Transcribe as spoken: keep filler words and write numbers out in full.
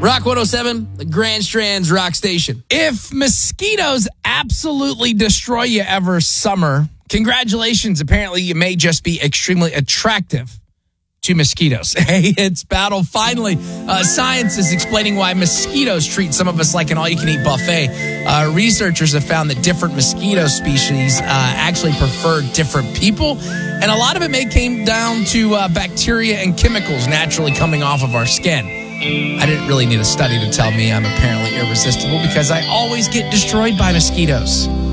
Rock one oh seven, the Grand Strands Rock Station. If mosquitoes absolutely destroy you every summer, congratulations. Apparently, you may just be extremely attractive to mosquitoes. Hey, it's Battle. Finally, uh, science is explaining why mosquitoes treat some of us like an all-you-can-eat buffet. Uh, researchers have found that different mosquito species uh, actually prefer different people, and a lot of it may came down to uh, bacteria and chemicals naturally coming off of our skin. I didn't really need a study to tell me I'm apparently irresistible because I always get destroyed by mosquitoes.